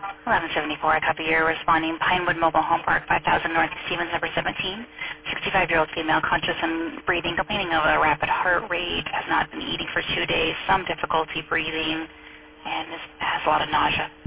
1174, I copy your responding. Pinewood Mobile Home Park, 5000 North Stevens, number 17. 65-year-old female, conscious and breathing, complaining of a rapid heart rate, has not been eating for 2 days, some difficulty breathing, and has a lot of nausea.